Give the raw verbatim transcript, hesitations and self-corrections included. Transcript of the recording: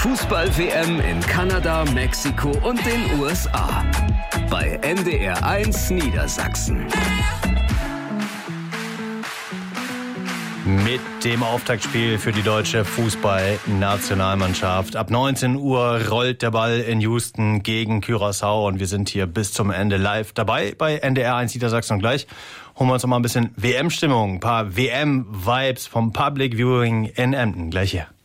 Fußball-W M in Kanada, Mexiko und den U S A. Bei N D R eins Niedersachsen. Mit dem Auftaktspiel für die deutsche Fußballnationalmannschaft. Ab neunzehn Uhr rollt der Ball in Houston gegen Curaçao und wir sind hier bis zum Ende live dabei bei N D R eins Niedersachsen. Und gleich holen wir uns noch mal ein bisschen W M-Stimmung, ein paar W M-Vibes vom Public Viewing in Emden. Gleich hier.